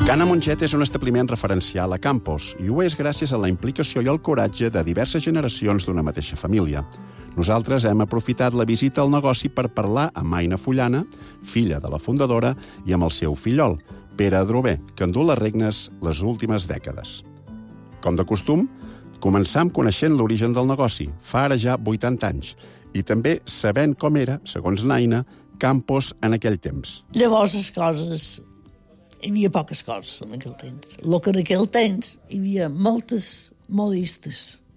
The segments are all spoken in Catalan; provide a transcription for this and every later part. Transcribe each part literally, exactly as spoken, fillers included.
Cana Monget és un establiment referencial a Campos i ho és gràcies a la implicació i el coratge de diverses generacions d'una mateixa família. Nosaltres hem aprofitat la visita al negoci per parlar amb Aina Fullana, filla de la fundadora, i amb el seu fillol, Pere Adrover, que endú les regnes les últimes dècades. Com de costum, començam coneixent l'origen del negoci, fa ara ja vuitanta anys, i també sabent com era, segons l'Aina, Campos en aquell temps. Llavors les coses... Hi havia poques coses en aquell temps. El que en aquell temps hi havia moltes modistes.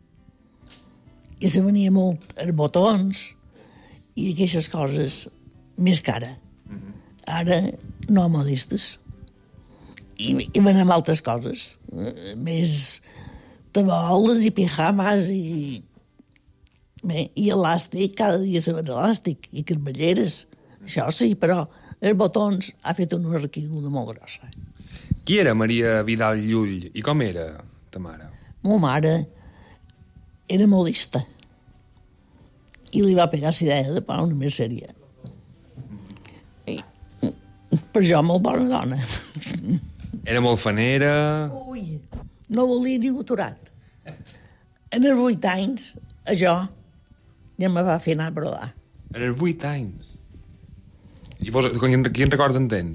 I se venia molt els botons i aquestes coses més cara. Ara no modistes. I, i venem altres coses. Més taboles i pijamas i... Bé, i elàstic, cada dia se ven elàstic. I carballeres. Això sí, però... Els botons ha fet una requiguda molt grossa. Qui era Maria Vidal Llull i com era ta mare? Ma mare era modista i li va pegar la idea de pagar una merceria. I, per jo, molt bona dona. Era molt fanera... Ui, no volia ni aturat. En els vuit anys, a jo, ja me va fer anar a brodar. En els vuit anys? I vos, quin, quin record en tens?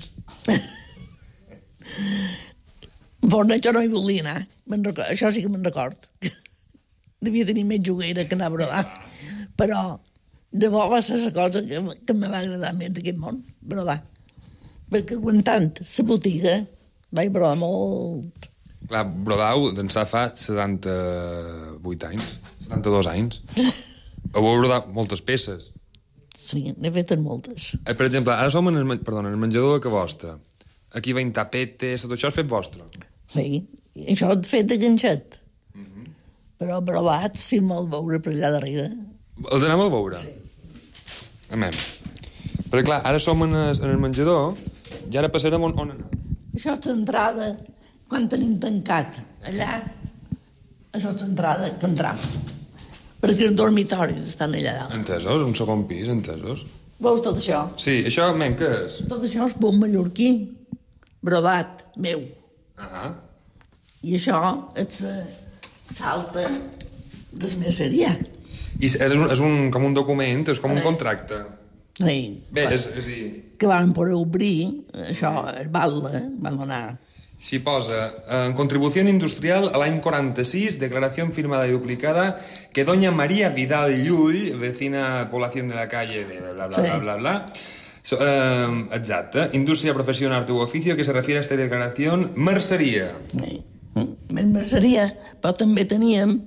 Bon, jo no hi volia anar. Record, això sí que me'n record. Devia tenir més juguera que anar a brodar. Però llavors va ser la cosa que, que em va agradar més d'aquest món, brodar. Perquè aguantant la botiga vaig brodar molt. Clar, brodau d'ençà fa setanta-vuit anys, setanta-dos anys. Heu brodat moltes peces. Sí, n'he fet moltes. Eh, per exemple, ara som en el, perdona, en el menjador de ca vostra. Aquí veiem tapetes, tot això és fet vostre. Sí, això és fet de ganxet. Uh -huh. Però brodat, si me'l veure per allà darrere. El d'anem a veure? Sí. Amem. Perquè, clar, ara som en el, en el menjador i ara passarem on, on anar. Això és l'entrada, quan tenim tancat. Allà, això és l'entrada que entram. Perquè els dormitoris estan allà dalt. Entesos? Un segon pis, entesos? Veus tot això? Sí, això, men, què és? Tot això és bon mallorquí, brodat, meu. Ah. I això és salta d'esmerceria. I és, un, és un, com un document, és com un contracte. Sí. Bé, és, és dir... Que van poder obrir, això, el Batlle, van donar... S'hi posa, en contribució industrial a l'any quaranta-sis, declaració firmada i duplicada que doña María Vidal Llull, vecina población de la calle de bla, bla, sí. bla, bla, bla, so, eh, exacte, indústria professional arte u oficio que se refiere a esta declaración, merceria. Sí. Més merceria, però també teníem...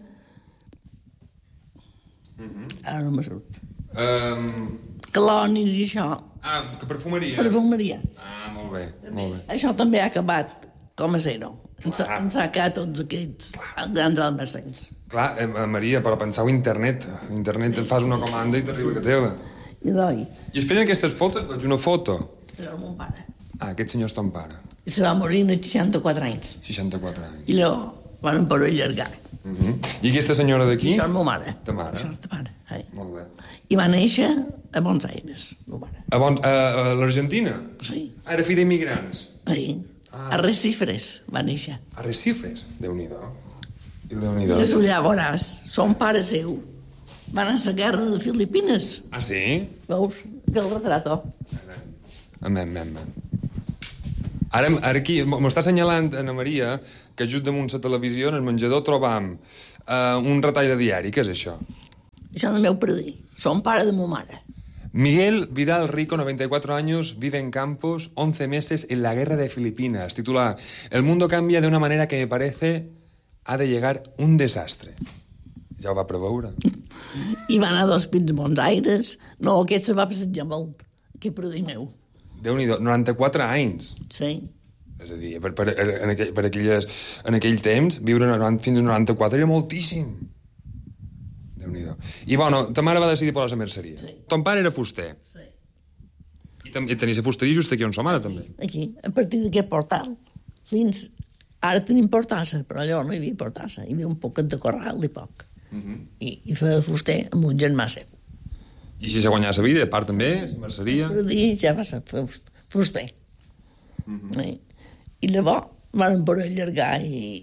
Uh-huh. Ara no me surt. Um... Clonis i això. Ah, que perfumeria. Perfumeria. Ah, molt bé, molt bé. Això també ha acabat com a zero. Ens, ens ha quedat tots aquests grans almacens. Clar, eh, Maria, però penseu internet. Internet sí, et fas una comanda i t'arriba que teva. I doi. I esperen aquestes fotos, veig una foto. Era el meu pare. Ah, aquest senyor és ton pare. I se va morir a seixanta-quatre anys. seixanta-quatre anys. I llavors van poder allargar. Uh -huh. I aquesta senyora d'aquí? Això és ma mare. Ta mare? Això és ta mare. Ai. Molt bé. I va néixer a Buenos Aires, ma mare. A, bon, a, a l'Argentina? Sí. Era fill d'immigrants? Sí. Ah. A Recifres va néixer. A Recifres? Déu-n'hi-do. Déu-n'hi-do. I allà veuràs, son pare seu va anar a la guerra de Filipines. Ah, sí? Veus? Que el retrato. Amén, amén, amén. Ara, ara aquí m'ho està assenyalant Ana Maria que just damunt la televisió, en el menjador, trobam uh, un retall de diari. Què és això? Això no m'heu perdut. Son pare de ma mare. Miguel Vidal Rico, noventa y cuatro años, vive en Campos, once meses en la guerra de Filipinas. Titula: El mundo cambia de una manera que me parece ha de llegar un desastre. Ja ho va preveure. I va anar dos pins a Buenos Aires. No, aquest se va passejar molt. Aquest predí meu. Déu-n'hi-do, noranta-quatre anys. Sí. És a dir, per, per, en, aquell, per aquelles, en aquell temps, viure fins a noranta-quatre era moltíssim. Déu-n'hi-do. I, bueno, ta mare va decidir posar la merceria. Sí. Ton pare era fuster. Sí. I, tam I tenies la fusteria just aquí on som ara, Aquí, també. aquí, a partir d'aquest portal. Fins... Ara tenim portassa, però allò no hi havia portassa. Hi havia un poquet de corral i poc. Uh -huh. I, I feia fuster amb un germà seu. I si se guanyava la vida, a part també, la merceria... Per dir, ja va ser fuster. Uh -huh. I, I llavors van poder allargar i...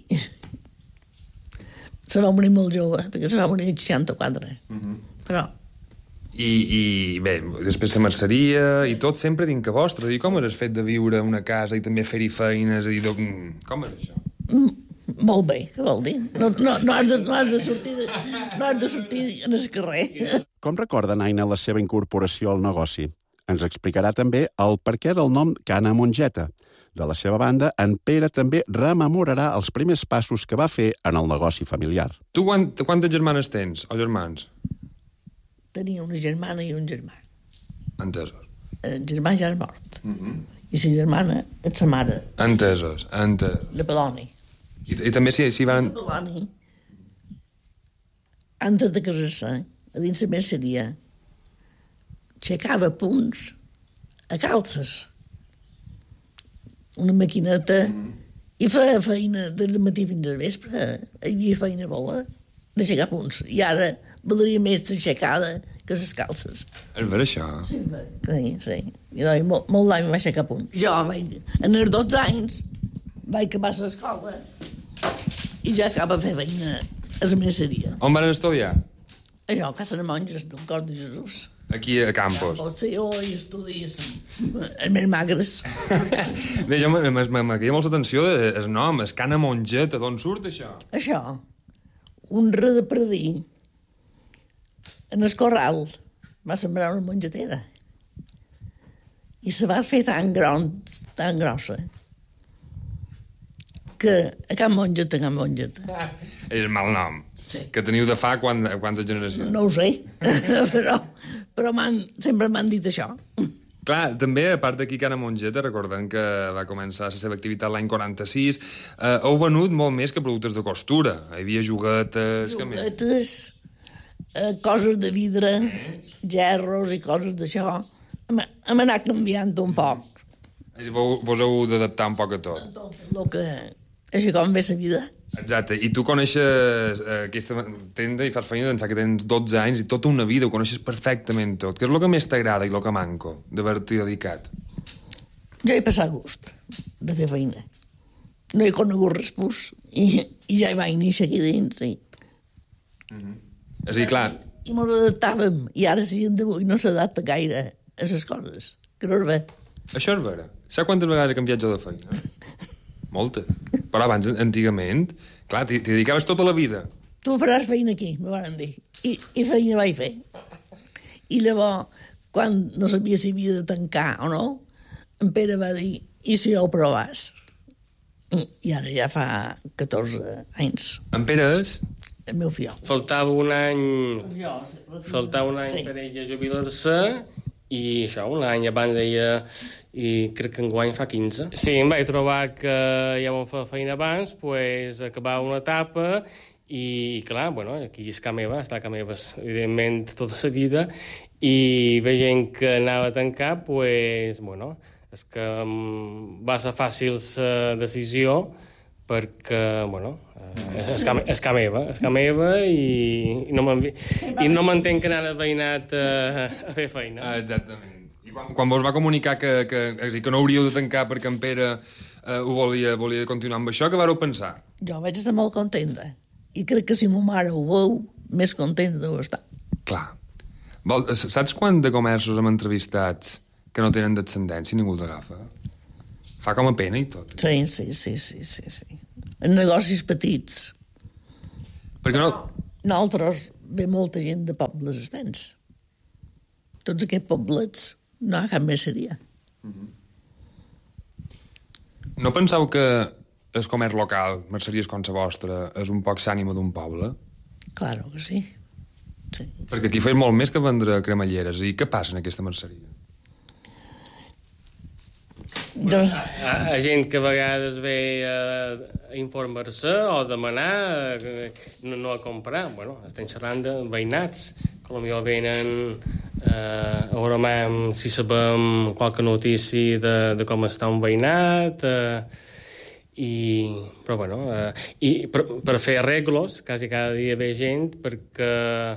Se va morir molt jove, perquè se va morir als seixanta-quatre. Mm-hmm. Però... I, I, bé, després la merceria i tot sempre dins que vostre. I com és el fet de viure en una casa i també fer-hi feines? I de... Com és això? Mm, molt bé, què vol dir? No, no, no, has, de, no, has, de sortir de, no has de sortir en el carrer. Com recorda Naina la seva incorporació al negoci? Ens explicarà també el perquè del nom Cana Mongeta. De la seva banda, en Pere també rememorarà els primers passos que va fer en el negoci familiar. Tu quant, quantes germanes tens, o germans? Tenia una germana i un germà. Entesos. El germà ja és mort. Mm-hmm. I la germana és sa mare. Entesos, entesos. La Peloni. I, i també si, si van... La Peloni, antes de casar-se, a dins la merceria, aixecava punts a calces. Una maquineta, mm. i feia feina des del matí fins al vespre. Hi havia feina bola d'aixecar punts. I ara valdria més l'aixecada que les calces. És ver això? Sí, sí, sí. I doncs, molt, molt d'any va aixecar punts. Jo, vaig, en els dotze anys, vaig acabar l'escola i ja acaba de fer feina a la merceria. On van estudiar? Allò, a Casa de Monges, del Cor de Jesús. Aquí a Campos. Pot ser jo i estudies els més magres. Bé, jo m'ha quedat molta atenció el nom, el Cana Mongeta. D'on surt això? Això, un re de perdí en el corral va sembrar una mongetera i se va fer tan gran, tan grossa que a Can Mongeta, a Can Mongeta. Ah, és mal nom. Sí. Que teniu de fa quant, quantes generacions? No ho sé, però, però sempre m'han dit això. Clar, també, a part d'aquí Cana Mongeta, recordem que va començar la seva activitat l'any quaranta-sis, eh, heu venut molt més que productes de costura. Hi havia juguetes... Juguetes, eh, coses de vidre, gerros i coses d'això. Hem, hem anat canviant un poc. Vos, vos heu d'adaptar un poc a tot. Tot el que... Així com ve la vida. Exacte, i tu coneixes eh, aquesta tenda i fas feina d'ençà que tens dotze anys i tota una vida, ho coneixes perfectament tot. Què és el que més t'agrada i el que manco d'haver-t'hi dedicat? Jo he passat gust de fer feina. No he conegut respús i, i ja hi vaig néixer aquí dins. I... Mm-hmm. És a dir, clar... I, i mos adaptàvem, i ara si en d'avui no s'adapta gaire a les coses. Que no és bé. Això és vera. Saps quantes vegades he canviat jo de feina? Moltes. Però abans, antigament, clar, t'hi dedicaves tota la vida. Tu faràs feina aquí, me van dir. I, i feina vaig fer. I llavors, quan no sabia si havia de tancar o no, en Pere va dir, i si ho provàs? I ara ja fa catorze anys. En Pere és? El meu fill. Faltava un any... Jo, faltava un any sí. per ella jubilar-se i això, un any abans d'ella... i crec que enguany fa quinze. Sí, em vaig trobar que ja vam fer feina abans, pues, acabar una etapa i, clar, bueno, aquí és casa meva, està a casa meva, evidentment, tota la vida, i veient que anava a tancar, pues, bueno, és que um, va ser fàcil la decisió perquè, bueno, és, és, casa, és casa meva, és casa meva i, i no m'entenc que anava veïnat a, a fer feina. Ah, exactament. I quan, quan vos va comunicar que, que, que, que no hauríeu de tancar perquè en Pere eh, ho volia, volia continuar amb això, què vareu pensar? Jo vaig estar molt contenta. I crec que si ma mare ho veu, més contenta deu estar. Clar. Vol, saps quant de comerços hem entrevistats que no tenen descendència i ningú els agafa? Fa com a pena i tot. Sí, sí, sí, sí, sí, sí. En negocis petits. Perquè no... Nosaltres ve molta gent de pobles estens. Tots aquests poblets no hi ha cap merceria. Mm-hmm. No penseu que el comerç local, merceries com la vostra, és un poc l'ànima d'un poble? Claro que sí. Sí. Perquè aquí feien molt més que vendre cremalleres. I què passa en aquesta merceria? Bueno, hi ha gent que a vegades ve a, a informar-se o demanar, no, no a comprar. Bueno, estem xerrant de veïnats, que potser venen eh, a veure si sabem qualque notícia de, de com està un veïnat, eh, i, però bueno, eh, i per, per fer arreglos, quasi cada dia ve gent, perquè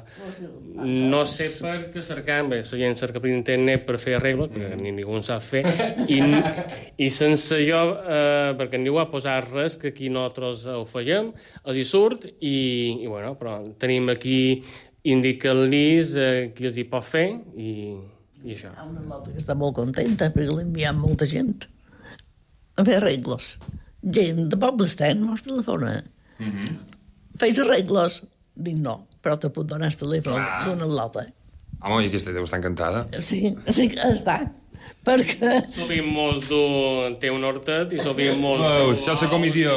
no sé per què cercant, bé, la gent cerca per internet per fer arreglos, perquè ni ningú en sap fer, i, i sense jo, eh, perquè ningú ha posat res, que aquí nosaltres ho fèiem, els hi surt, i, i bueno, però tenim aquí, indica-los eh, qui els hi pot fer, i, i això. Hi ha una nota que està molt contenta, perquè l'ha enviat molta gent a fer arreglos. Gent de pobles ten, mos telefona. Mm-hmm. Feis arreglos? Dic no, però te puc donar el telèfon d'una lota. Home, i aquesta deu estar encantada. Sí, sí que està. Perquè... Sovint molts d'un té un hortet i sovint molts... Oh, això és la comissió.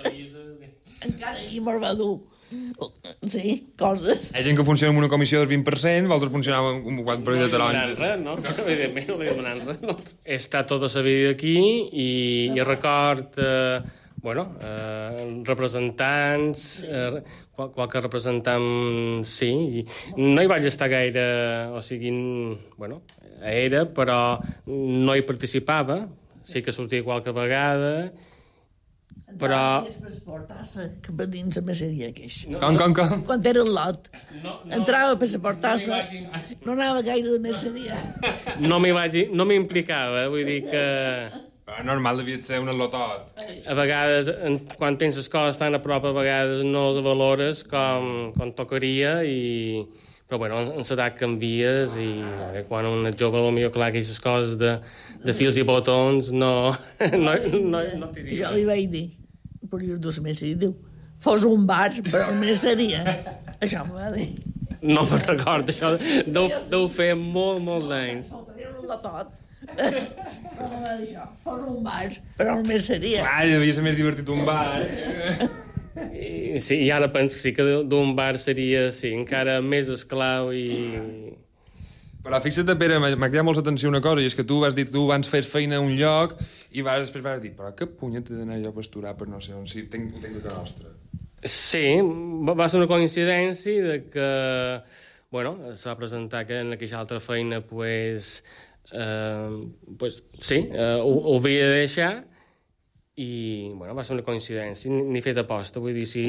Encara hi mos va dur. Sí, coses. Hi ha gent que funciona amb una comissió del vint per cent, vosaltres funcionàveu amb un quant per de taronges. No li demanem res, no? Evidentment no li demanem res. No. He estat tota la vida aquí i, i record, eh, bueno, eh, representants, eh, qual, qualque representant, sí. I no hi vaig estar gaire, o sigui, bueno, era, però no hi participava. Sí que sortia qualque vegada, però... Entrava per portar-se que per dins la messeria queix. No, com, com, com? Quan era el lot. No, no, entrava per portar-se, no, vaig... no anava gaire de messeria. No m'hi vaig... No m'implicava, vull dir que... Però normal devia ser un lotot. A vegades, quan tens les coses tan a prop, a vegades no les valores com, com tocaria i... Però, bueno, en l'edat canvies i eh, quan un és jove, potser, clar, aquestes coses de, de fils i botons no, no, no, no t'hi dic. Jo li vaig dir, per dir dos mesos, i diu, fos un bar, però almenys seria. Això m'ho va dir. No me'n recordo, això deu, deu fer molt, molt d'anys. Faltaria un latot. Però m'ho va dir això, fos un bar, però almenys seria. Ah, devia ser més divertit un bar. I, sí, i ara penso que sí que d'un bar seria, sí, encara més esclau i... Però fixa't, Pere, m'ha cridat molt l'atenció una cosa, i és que tu vas dir que tu abans fes feina a un lloc i vas, després vas dir, però què punyeta d'anar jo a pasturar per no sé on, si tenc, tenc que nostra. Sí, va ser una coincidència de que, bueno, s'ha presentat que en aquella altra feina, pues, eh, pues sí, eh, ho, ho havia de deixar, i, bueno, va ser una coincidència, ni fet aposta, vull dir, si,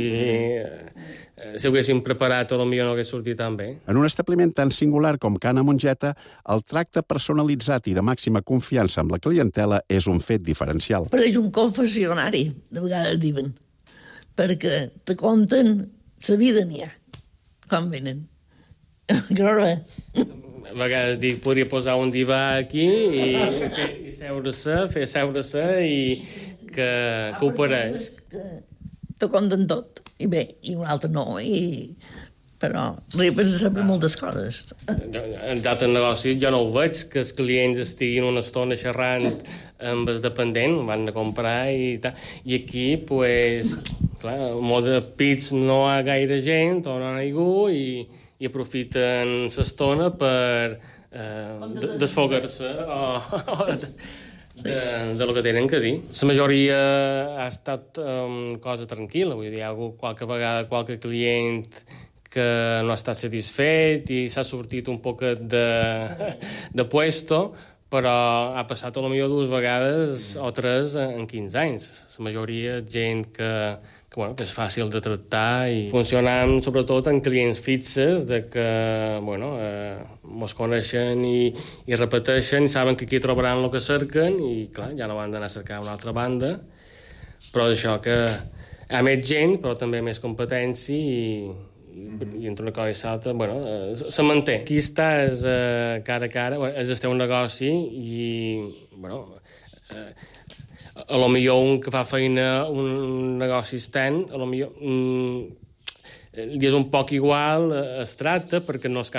eh, si ho haguéssim preparat, potser no hagués sortit tan bé. En un establiment tan singular com Cana Mongeta, el tracte personalitzat i de màxima confiança amb la clientela és un fet diferencial. Pareix un confessionari, de vegades diuen, perquè te conten la vida n'hi ha, quan venen. Grora. A vegades dic, podria posar un divà aquí i, fer, i seure-se, fer seure-se i que, que ho pareix. Que te conten tot, i bé, i un altre no, i... però arribes a saber moltes coses. En d'altres negocis jo no ho veig, que els clients estiguin una estona xerrant amb el dependent, van a comprar i tal. I aquí, pues, clar, en mode de pits no hi ha gaire gent, o no hi ha ningú, i... i aprofiten l'estona per eh, desfogar-se o, o de, de, de lo que tenen que dir. La majoria ha estat um, cosa tranquil·la, vull dir, hi ha hagut qualque vegada qualque client que no ha estat satisfet i s'ha sortit un poquet de, de puesto, però ha passat a lo millor dues vegades o tres en quinze anys. La majoria gent que, que, bueno, que és fàcil de tractar i funcionant sobretot en clients fixes de que, bueno, eh, mos coneixen i, i repeteixen i saben que aquí trobaran el que cerquen i, clar, ja no van d'anar a cercar una altra banda. Però això que hi ha més gent, però també més competència i, i, i entre una cosa i l'altra, bueno, eh, se manté. Aquí estàs eh, cara a cara, bueno, és el teu negoci i, bueno, eh, a lo millor un que fa feina un negoci extern, a lo millor mm, li és un poc igual, es tracta, perquè no és